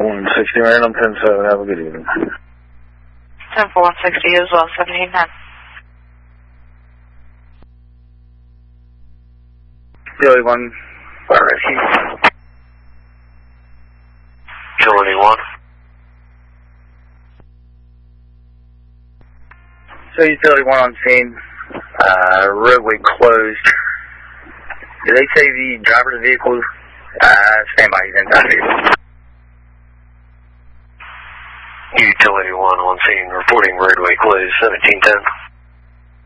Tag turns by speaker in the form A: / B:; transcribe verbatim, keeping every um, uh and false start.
A: one sixty random ten seven, have a good evening.
B: ten four one sixty as well, seventeen ten.
A: Utility one, fire rescue.
C: Utility one.
A: So utility one on scene, uh, roadway closed. Did they say the driver of the vehicle, uh, stand by, he's inside the vehicle.
C: Utility one on scene, reporting roadway closed, seventeen ten.